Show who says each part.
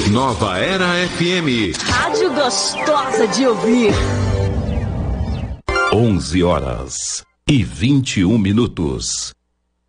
Speaker 1: Nova Era FM.
Speaker 2: Rádio gostosa de ouvir.
Speaker 1: 11h21.